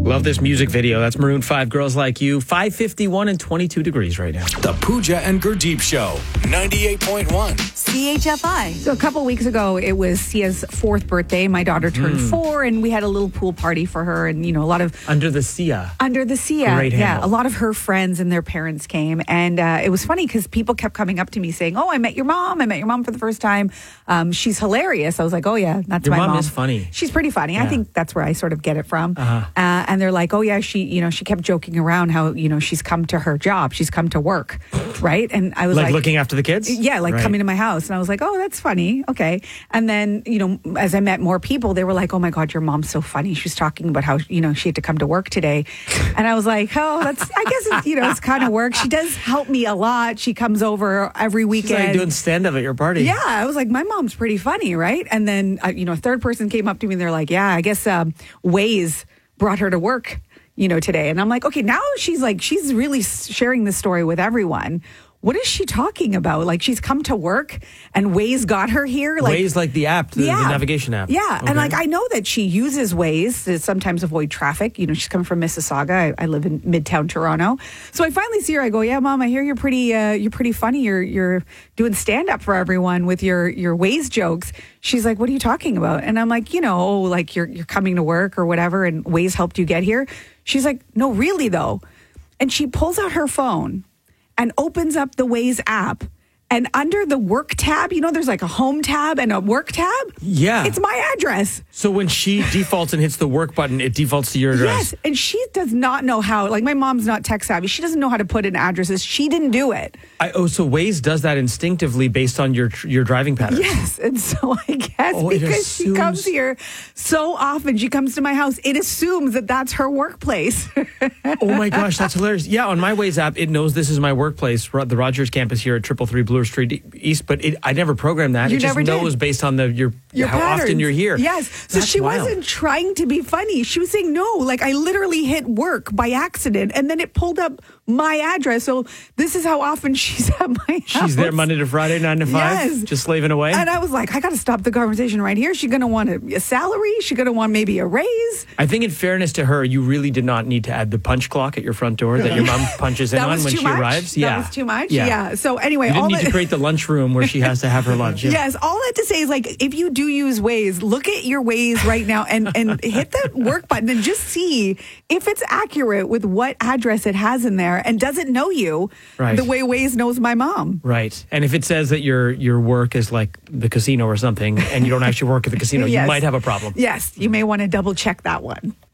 Love this music video. That's Maroon 5, Girls Like You. 5:51 and 22 degrees right now. The Pooja and Gurdeep Show, 98.1. CHFI. So a couple weeks ago, it was Sia's 4th birthday. My daughter turned 4, and we had a little pool party for her, and, a lot of... Under the Sia. Under the Sia. Great handle. Yeah, a lot of her friends and their parents came, and it was funny because people kept coming up to me saying, "Oh, I met your mom. I met your mom for the first time. She's hilarious." I was like, "Oh, yeah, that's my mom." Your mom is funny. She's pretty funny. Yeah. I think that's where I sort of get it from. And they're like, "Oh, yeah, she kept joking around how, she's come to her job. She's come to work." Right? And I was like... looking after the kids? Yeah, right. coming to my house. And I was like, "Oh, that's funny. Okay." And then, as I met more people, they were like, "Oh my God, your mom's so funny. She was talking about how, she had to come to work today." And I was like, "Oh, I guess it's, it's kind of work." She does help me a lot. She comes over every weekend. She's like doing stand-up at your party. Yeah. I was like, my mom's pretty funny, right? And then, a third person came up to me and they're like, "Yeah, I guess Waze brought her to work, today." And I'm like, okay, now she's really sharing this story with everyone. What is she talking about? Like, she's come to work and Waze got her here? Waze, like the app, the navigation app. Yeah. Okay. And I know that she uses Waze to sometimes avoid traffic. She's coming from Mississauga. I live in Midtown Toronto. So I finally see her. I go, "Yeah, Mom, I hear you're pretty funny. You're doing stand-up for everyone with your Waze jokes." She's like, "What are you talking about?" And I'm like, you're coming to work or whatever and Waze helped you get here. She's like, "No, really though." And she pulls out her phone and opens up the Waze app. And under the work tab, there's like a home tab and a work tab. Yeah. It's my address. So when she defaults and hits the work button, it defaults to your address. Yes. And she does not know how, my mom's not tech savvy. She doesn't know how to put in addresses. She didn't do it. So Waze does that instinctively based on your driving patterns. Yes. And so I guess because she comes here so often, she comes to my house, it assumes that that's her workplace. Oh my gosh, that's hilarious. Yeah, on my Waze app, it knows this is my workplace, the Rogers campus here at 333 Bloor Street East, but I never programmed that. You it just knows based on your how patterns. often you're here. Yes. So that's she wild. wasn't trying to be funny. She was saying, no, I literally hit work by accident and then it pulled up my address. So this is how often she's at my house. She's there Monday to Friday, 9 to 5, yes. just slaving away. And I was like, I got to stop the conversation right here. She's going to want a salary. She's going to want maybe a raise. I think in fairness to her, you really did not need to add the punch clock at your front door that your mom punches in on when she arrives. That was too much? Yeah. So anyway. You didn't need to create the lunchroom where she has to have her lunch. Yeah. Yes. All that to say is if you do use Waze, look at your Waze right now and hit the work button and just see if it's accurate with what address it has in there and does it know you the way Waze knows my mom. Right. And if it says that your work is like the casino or something and you don't actually work at the casino, yes. you might have a problem. Yes. You may want to double check that one.